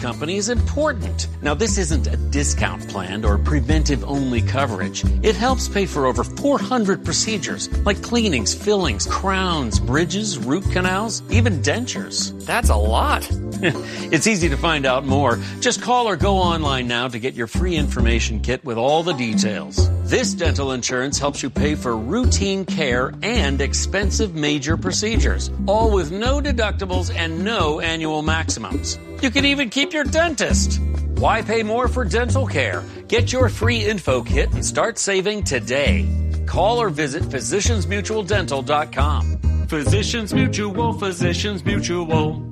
company is important. Now, this isn't a discount plan or preventive-only coverage. It helps pay for over 400 procedures, like cleanings, fillings, crowns, bridges, root canals, even dentures. That's a lot. It's easy to find out more. Just call or go online now to get your free information kit with all the details. This dental insurance helps you pay for routine care and expensive major procedures, all with no deductibles and no annual maximums. You can even keep your dentist. Why pay more for dental care? Get your free info kit and start saving today. Call or visit physiciansmutualdental.com. Physicians Mutual, Physicians Mutual.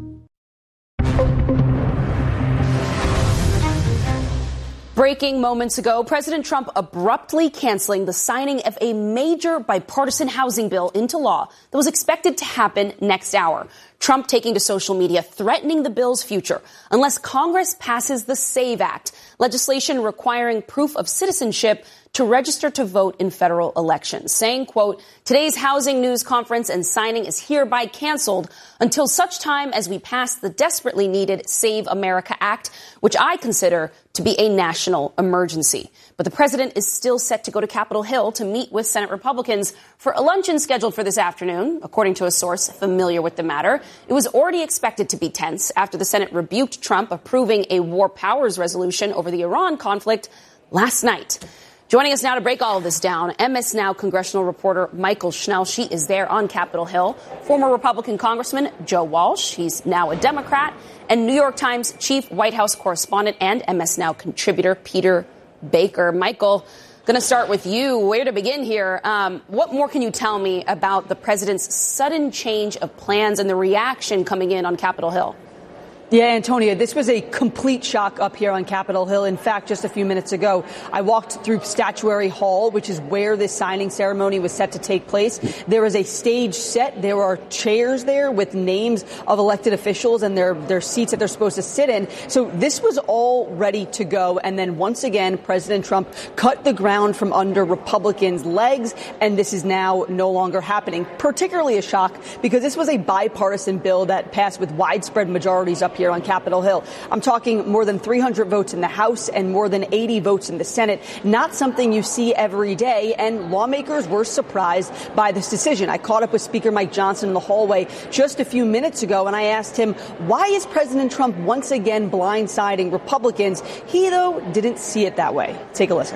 Breaking moments ago, President Trump abruptly canceling the signing of a major bipartisan housing bill into law that was expected to happen next hour. Trump taking to social media, threatening the bill's future unless Congress passes the SAVE Act, legislation requiring proof of citizenship to register to vote in federal elections, saying, quote, today's housing news conference and signing is hereby canceled until such time as we pass the desperately needed Save America Act, which I consider to be a national emergency. But the president is still set to go to Capitol Hill to meet with Senate Republicans for a luncheon scheduled for this afternoon, according to a source familiar with the matter. It was already expected to be tense after the Senate rebuked Trump approving a war powers resolution over the Iran conflict last night. Joining us now to break all of this down, MS Now congressional reporter Michael Schnell. She is there on Capitol Hill. Former Republican Congressman Joe Walsh, he's now a Democrat, and New York Times chief White House correspondent and MS Now contributor Peter Baker. Michael, going to start with you. Where to begin here? What more can you tell me about the president's sudden change of plans and the reaction coming in on Capitol Hill? Yeah, Antonia, this was a complete shock up here on Capitol Hill. In fact, just a few minutes ago, I walked through Statuary Hall, which is where this signing ceremony was set to take place. There is a stage set. There are chairs there with names of elected officials and their seats that they're supposed to sit in. So this was all ready to go. And then once again, President Trump cut the ground from under Republicans' legs. And this is now no longer happening. Particularly a shock because this was a bipartisan bill that passed with widespread majorities up here on Capitol Hill. I'm talking more than 300 votes in the House and more than 80 votes in the Senate. Not something you see every day, and lawmakers were surprised by this decision. I caught up with Speaker Mike Johnson in the hallway just a few minutes ago, and I asked him, why is President Trump once again blindsiding Republicans? He, though, didn't see it that way. Take a listen.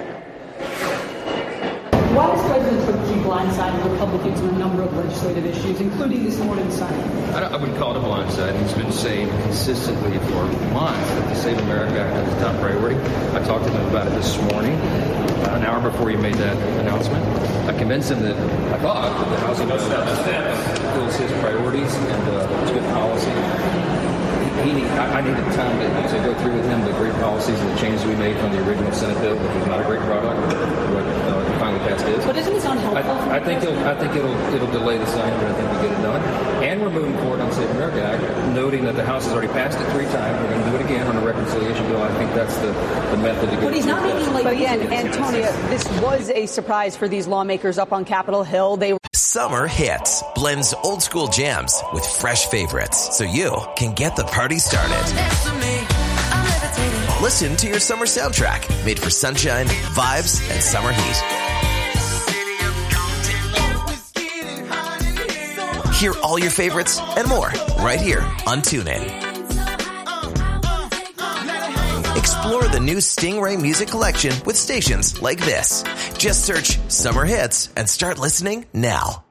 Why is President Trump blindsiding Republicans on a number of legislative issues, including this morning's signing? I wouldn't call it a blindside. He's been saying consistently for months that the Save America Act is a top priority. I talked to him about it this morning, an hour before he made that announcement. I convinced him that I thought that the housing bill fulfills his priorities and it's good policy. I needed time to go through with him the great policies and the changes we made from the original Senate bill, which was not a great product. What finally passed is. But isn't this unhelpful? I think it'll delay the signing, but I think we'll get it done. And we're moving forward on the Save America Act, noting that the House has already passed it 3 times. We're going to do it again on a reconciliation bill. I think that's the method to get it. But he's not making like. But again, Antonia, this was a surprise for these lawmakers up on Capitol Hill. Summer Hits blends old school jams with fresh favorites, so you can get the party started. Listen to your summer soundtrack, made for sunshine, vibes, and summer heat. Hear all your favorites and more right here on TuneIn. Explore the new Stingray music collection with stations like this. Just search Summer Hits and start listening now.